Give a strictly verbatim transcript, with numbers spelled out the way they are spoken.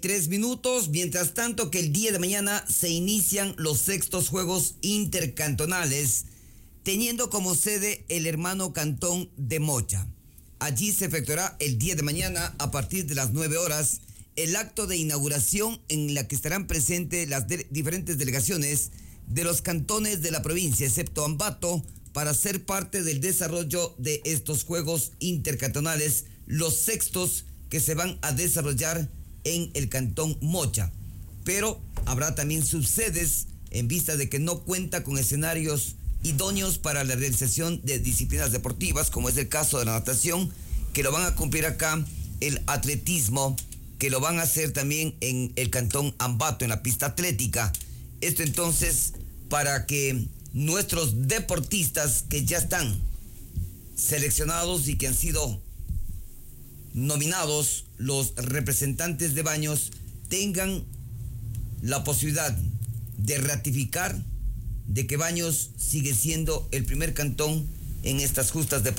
Tres minutos, mientras tanto que el día de mañana se inician los sextos Juegos Intercantonales, teniendo como sede el hermano cantón de Mocha. Allí se efectuará el día de mañana, a partir de las nueve horas, el acto de inauguración en la que estarán presentes las de- diferentes delegaciones de los cantones de la provincia, excepto Ambato, para ser parte del desarrollo de estos Juegos Intercantonales, los sextos que se van a desarrollar en el cantón Mocha. Pero habrá también subsedes en vista de que no cuenta con escenarios idóneos para la realización de disciplinas deportivas, como es el caso de la natación, que lo van a cumplir acá, el atletismo, que lo van a hacer también en el cantón Ambato, en la pista atlética. Esto entonces para que nuestros deportistas que ya están seleccionados y que han sido nominados, los representantes de Baños, tengan la posibilidad de ratificar de que Baños sigue siendo el primer cantón en estas justas deportivas.